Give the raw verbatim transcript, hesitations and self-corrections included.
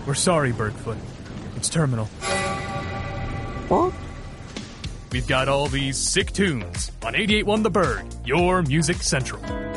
We're sorry, Bergfoot. It's terminal. What? We've got all these sick tunes on eighty-eight point one The Berg, your music central.